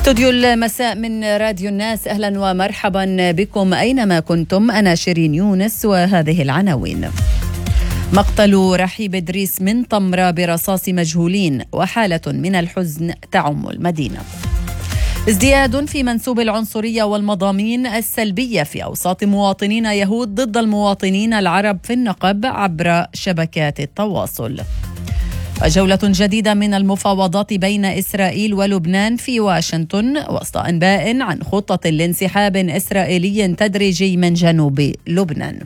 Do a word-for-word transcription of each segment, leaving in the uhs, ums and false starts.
استوديو المساء من راديو الناس، أهلا ومرحبا بكم أينما كنتم. أنا شيرين يونس وهذه العناوين. مقتل رحيب إدريس من طمرة برصاص مجهولين وحالة من الحزن تعم المدينة. ازدياد في منسوب العنصرية والمضامين السلبية في أوساط مواطنين يهود ضد المواطنين العرب في النقب عبر شبكات التواصل. وجولة جديدة من المفاوضات بين إسرائيل ولبنان في واشنطن وسط أنباء عن خطة لانسحاب إسرائيلي تدريجي من جنوب لبنان.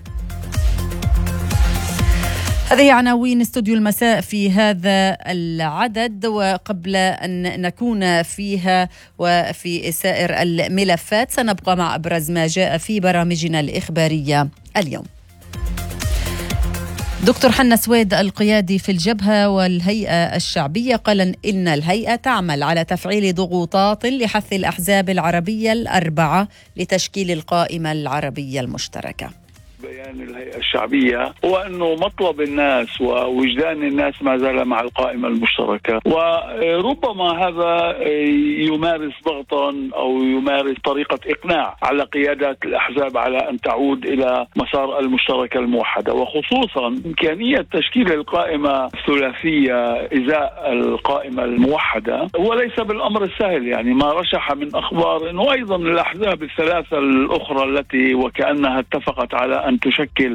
هذه عناوين استوديو المساء في هذا العدد، وقبل أن نكون فيها وفي سائر الملفات سنبقى مع أبرز ما جاء في برامجنا الإخبارية اليوم. دكتور حنا سويد القيادي في الجبهة والهيئة الشعبية قال إن الهيئة تعمل على تفعيل ضغوطات لحث الأحزاب العربية الأربعة لتشكيل القائمة العربية المشتركة. بيان الهيئة الشعبية هو أنه مطلب الناس ووجدان الناس ما زال مع القائمة المشتركة، وربما هذا يمارس ضغطا أو يمارس طريقة إقناع على قيادات الأحزاب على أن تعود إلى مسار المشتركة الموحدة، وخصوصا إمكانية تشكيل القائمة الثلاثية إزاء القائمة الموحدة هو ليس بالأمر السهل. يعني ما رشح من أخبار أنه أيضا الأحزاب الثلاثة الأخرى التي وكأنها اتفقت على أن تشكل